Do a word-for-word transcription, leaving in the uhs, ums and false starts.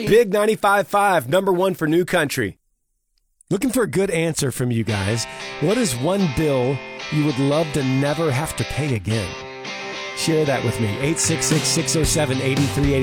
Big ninety-five point five, number one for New Country. Looking for a good answer from you guys. What is one bill you would love to never have to pay again? Share that with me. eight six six, six oh seven, eight three eight